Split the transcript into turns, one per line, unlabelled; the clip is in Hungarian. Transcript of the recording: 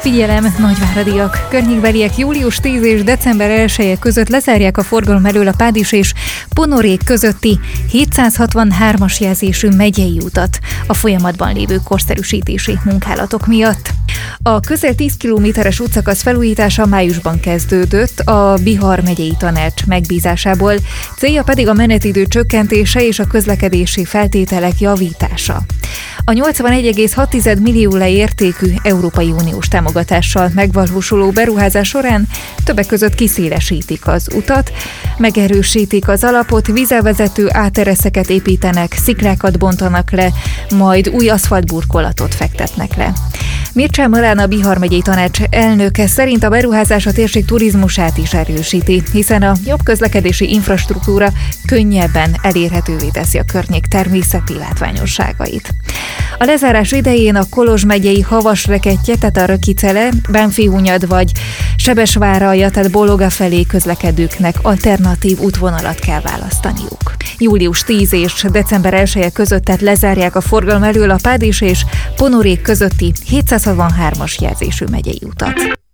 Figyelem, nagyváradiak, környékbeliek július 10 és december 1-e között lezárják a forgalom elől a Pádis és Ponorék közötti 763-as jelzésű megyei utat a folyamatban lévő korszerűsítési munkálatok miatt. A közel 10 kilométeres útszakasz felújítása májusban kezdődött a Bihar megyei tanács megbízásából, célja pedig a menetidő csökkentése és a közlekedési feltételek javítása. A 81,6 millió értékű Európai Uniós támogatással megvalósuló beruházás során többek között kiszélesítik az utat, megerősítik az alapot, vízzelvezető átereszeket építenek, sziklákat bontanak le, majd új aszfaltburkolatot fektetnek le. Mircea Marán, a Bihar megyei tanács elnöke szerint a beruházás a térség turizmusát is erősíti, hiszen a jobb közlekedési infrastruktúra könnyebben elérhetővé teszi a környék természeti látványosságait. A lezárás idején a Kolozs megyei Havasrekettye, tehát a Rökicele, Bánffyhunyad vagy Sebesváralja, tehát Bologa felé közlekedőknek alternatív útvonalat kell választaniuk. Július 10 és december 1-e között tehát lezárják a forgalom elől a Pádis és Ponorék közötti 763-as jelzésű megyei utat.